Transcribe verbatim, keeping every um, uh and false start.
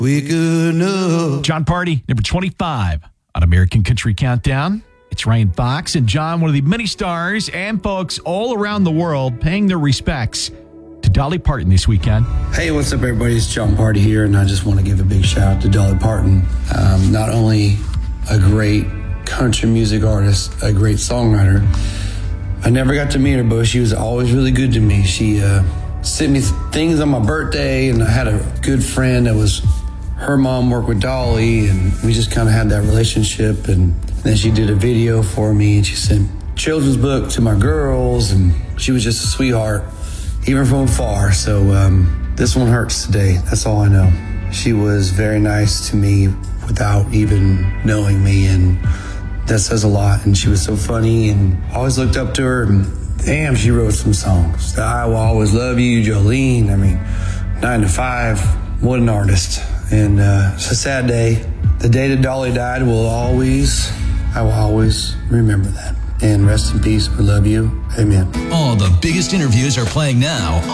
We could know. John Party, number twenty-five on American Country Countdown. It's Ryan Fox and John, one of the many stars and folks all around the world paying their respects to Dolly Parton this weekend. Hey, what's up, everybody? It's John Party here, and I just want to give a big shout out to Dolly Parton. Um, not only a great country music artist, a great songwriter. I never got to meet her, but she was always really good to me. She uh, sent me things on my birthday, and I had a good friend that was, her mom worked with Dolly, and we just kind of had that relationship. And then she did a video for me, and she sent a children's book to my girls, and she was just a sweetheart, even from afar. So um, this one hurts today. That's all I know. She was very nice to me without even knowing me, and that says a lot. And she was so funny, and I always looked up to her, and damn, she wrote some songs. I Will Always Love You, Jolene. I mean, nine to five, what an artist. And uh, it's a sad day. The day that Dolly died will always, I will always remember that. And rest in peace. We love you. Amen. All the biggest interviews are playing now